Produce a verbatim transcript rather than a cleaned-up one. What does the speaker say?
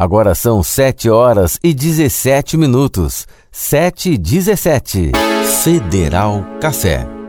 Agora são sete horas e dezessete minutos. Sete e dezessete. Federal Café.